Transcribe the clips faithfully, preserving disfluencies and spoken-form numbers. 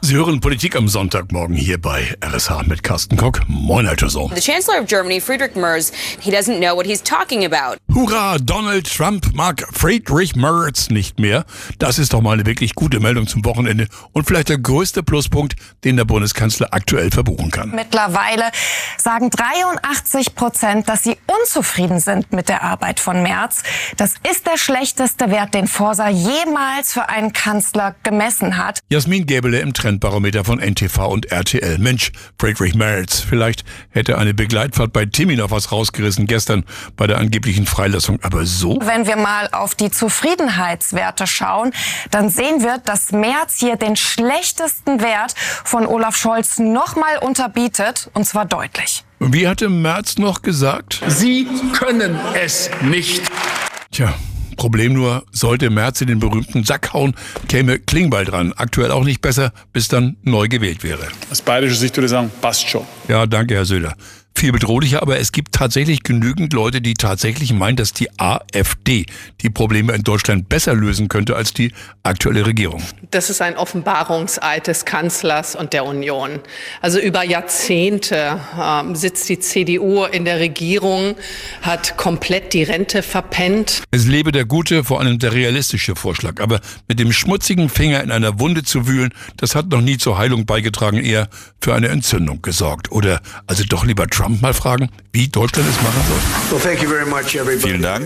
Sie hören Politik am Sonntagmorgen hier bei R S H mit Carsten Kock. Moin, Alter so. The Chancellor of Germany, Friedrich Merz, he doesn't know what he's talking about. Hurra, Donald Trump mag Friedrich Merz nicht mehr. Das ist doch mal eine wirklich gute Meldung zum Wochenende und vielleicht der größte Pluspunkt, den der Bundeskanzler aktuell verbuchen kann. Mittlerweile sagen dreiundachtzig Prozent, dass sie unzufrieden sind mit der Arbeit von Merz. Das ist der schlechteste Wert, den Forsa jemals für einen Kanzler gemessen hat. Jasmin Gäbele im Trendbarometer von N T V und R T L. Mensch, Friedrich Merz, vielleicht hätte eine Begleitfahrt bei Timmy noch was rausgerissen gestern bei der angeblichen Freilassung. Aber so? Wenn wir mal auf die Zufriedenheitswerte schauen, dann sehen wir, dass Merz hier den schlechtesten Wert von Olaf Scholz nochmal unterbietet, und zwar deutlich. Wie hatte Merz noch gesagt? Sie können es nicht. Tja. Problem nur, sollte Merz in den berühmten Sack hauen, käme Klingbeil dran. Aktuell auch nicht besser, bis dann neu gewählt wäre. Aus bayerischer Sicht würde ich sagen, passt schon. Ja, danke, Herr Söder. Viel bedrohlicher, aber es gibt tatsächlich genügend Leute, die tatsächlich meinen, dass die AfD die Probleme in Deutschland besser lösen könnte als die aktuelle Regierung. Das ist ein Offenbarungseid des Kanzlers und der Union. Also über Jahrzehnte äh, sitzt die C D U in der Regierung, hat komplett die Rente verpennt. Es lebe der gute, vor allem der realistische Vorschlag. Aber mit dem schmutzigen Finger in einer Wunde zu wühlen, das hat noch nie zur Heilung beigetragen, eher für eine Entzündung gesorgt. Oder also doch lieber Trump mal fragen, wie Deutschland es machen soll. Vielen Dank.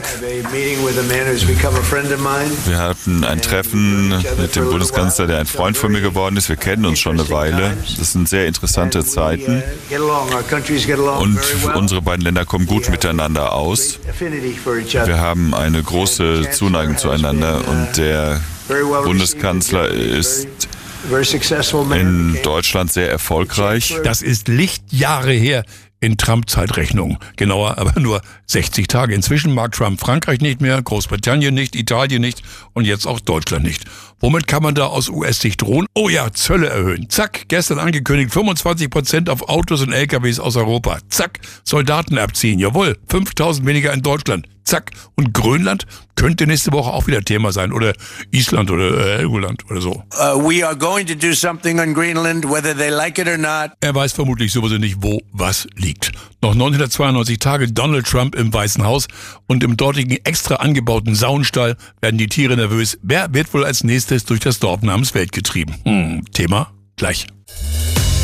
Wir hatten ein Treffen mit dem Bundeskanzler, der ein Freund von mir geworden ist. Wir kennen uns schon eine Weile. Das sind sehr interessante Zeiten. Und unsere beiden Länder kommen gut miteinander aus. Wir haben eine große Zuneigung zueinander und der Bundeskanzler ist in Deutschland sehr erfolgreich. Das ist Lichtjahre her in Trump-Zeitrechnung. Genauer aber nur sechzig Tage. Inzwischen mag Trump Frankreich nicht mehr, Großbritannien nicht, Italien nicht und jetzt auch Deutschland nicht. Womit kann man da aus U S-Sicht drohen? Oh ja, Zölle erhöhen. Zack, gestern angekündigt, fünfundzwanzig Prozent auf Autos und L K Ws aus Europa. Zack, Soldaten abziehen. Jawohl, fünftausend weniger in Deutschland. Zack. Und Grönland könnte nächste Woche auch wieder Thema sein. Oder Island oder äh, Helgoland oder so. Uh, we are going to do something on Greenland, whether they like it or not. Er weiß vermutlich sowieso nicht, wo was liegt. Noch neunhundertzweiundneunzig Tage Donald Trump im Weißen Haus und im dortigen extra angebauten Saunstall werden die Tiere nervös. Wer wird wohl als nächstes durch das Dorf namens Welt getrieben? Hm, Thema gleich.